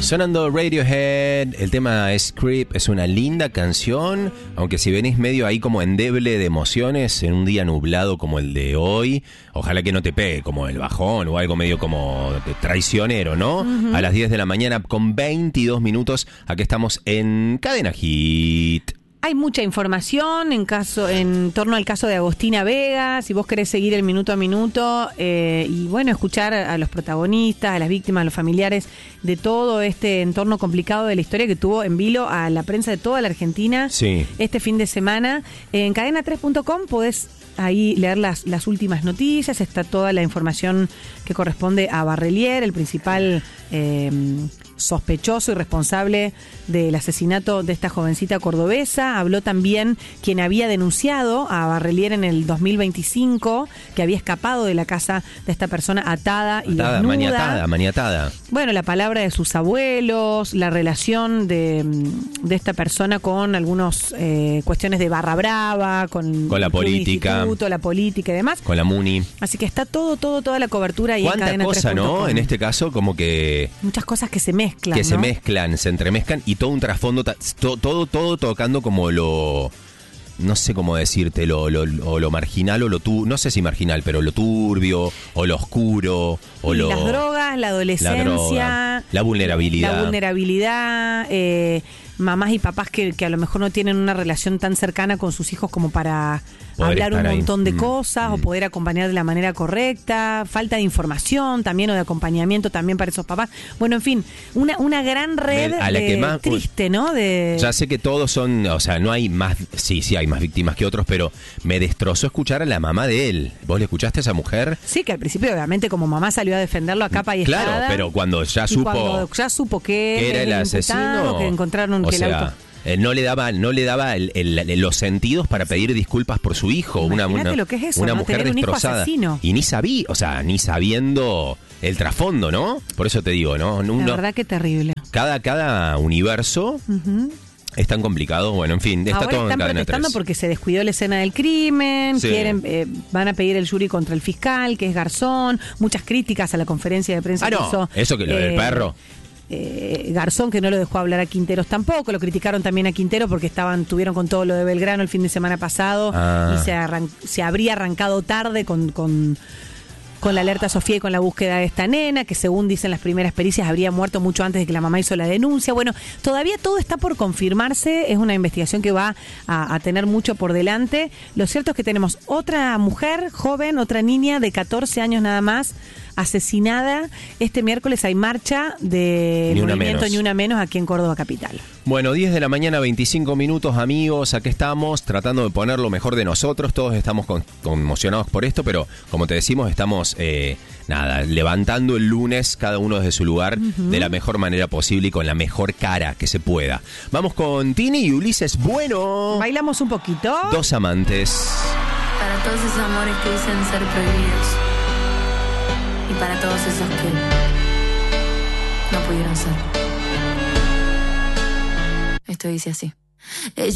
Sonando Radiohead, el tema es Creep, es una linda canción, aunque si venís medio ahí como endeble de emociones en un día nublado como el de hoy, ojalá que no te pegue como el bajón o algo medio como traicionero, ¿no? A las 10 de la mañana con 22 minutos, aquí estamos en Cadena Hit. Hay mucha información en torno al caso de Agostina Vega, si vos querés seguir el minuto a minuto y bueno, escuchar a los protagonistas, a las víctimas, a los familiares de todo este entorno complicado de la historia que tuvo en vilo a la prensa de toda la Argentina este fin de semana. En cadena3.com podés ahí leer las últimas noticias, está toda la información que corresponde a Barrelier, el principal sospechoso y responsable del asesinato de esta jovencita cordobesa. Habló también quien había denunciado a Barrelier en el 2025, que había escapado de la casa de esta persona atada y desnuda. Maniatada. Bueno, la palabra de sus abuelos, la relación de esta persona con algunas cuestiones de barra brava, con la política, la política y demás. Con la MUNI. Así que está toda la cobertura ahí en cadena3.com. ¿Cuánta cosa, no? En este caso, como que... muchas cosas que se mezclan, que ¿no? se entremezcan y todo un trasfondo, todo tocando como lo... no sé cómo decirte, lo marginal o no sé si marginal, pero lo turbio o lo oscuro o las drogas, la adolescencia, la vulnerabilidad, mamás y papás que a lo mejor no tienen una relación tan cercana con sus hijos como para poder hablar un montón de cosas o poder acompañar de la manera correcta, falta de información también o de acompañamiento también para esos papás. Bueno, en fin, una gran red triste, ¿no? Ya sé que todos son, o sea, no hay más, sí hay más víctimas que otros, pero me destrozó escuchar a la mamá de él. ¿Vos le escuchaste a esa mujer? Sí, que al principio obviamente como mamá salió a defenderlo a capa y espada. Claro, pero cuando ya supo que era el asesino, que encontraron que el auto... no le daba los sentidos para pedir disculpas por su hijo. Imagínate lo que es eso, una ¿no? mujer tener destrozada. Y ni sabía, ni sabiendo el trasfondo, ¿no? Por eso te digo, ¿no? La verdad que terrible. Cada universo es tan complicado. Bueno, en fin, está todo en Cadena 3. Están protestando porque se descuidó la escena del crimen, van a pedir el jury contra el fiscal, que es Garzón, muchas críticas a la conferencia de prensa que hizo. Eso que lo del perro. Garzón, que no lo dejó hablar a Quinteros tampoco, lo criticaron también a Quintero porque tuvieron con todo lo de Belgrano el fin de semana pasado y se habría arrancado tarde con la alerta Sofía y con la búsqueda de esta nena, que según dicen las primeras pericias habría muerto mucho antes de que la mamá hizo la denuncia. Bueno, todavía todo está por confirmarse, es una investigación que va a tener mucho por delante. Lo cierto es que tenemos otra mujer joven, otra niña de 14 años nada más, asesinada. Este miércoles hay marcha del movimiento Ni Una Menos aquí en Córdoba Capital. Bueno, 10 de la mañana, 25 minutos, amigos, aquí estamos tratando de poner lo mejor de nosotros. Todos estamos conmocionados por esto, pero como te decimos, estamos levantando el lunes cada uno desde su lugar de la mejor manera posible y con la mejor cara que se pueda. Vamos con Tini y Ulises Bueno. Bailamos un poquito. Dos amantes. Para todos esos amores que dicen ser prohibidos y para todos esos que no pudieron ser. Esto dice así.